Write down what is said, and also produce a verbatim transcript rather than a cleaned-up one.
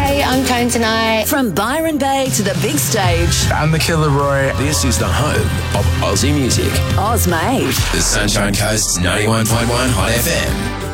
Hi, I'm Tone Tonight. From Byron Bay to the big stage. I'm the Killer Roy. This is the home of Aussie music. Oz Made. The Sunshine Coast ninety-one point one Hot F M.